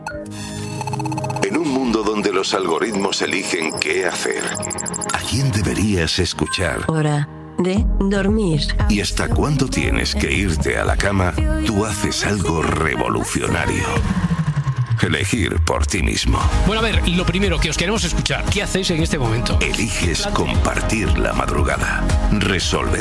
En un mundo donde los algoritmos eligen qué hacer, ¿a quién deberías escuchar? Hora de dormir. ¿Y hasta cuándo tienes que irte a la cama? Tú haces algo revolucionario. Elegir por ti mismo. Bueno, a ver, lo primero que os queremos escuchar, ¿qué hacéis en este momento? Eliges compartir la madrugada. Resolver